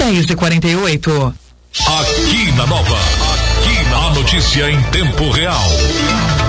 10h48. Aqui na Nova, a notícia em tempo real.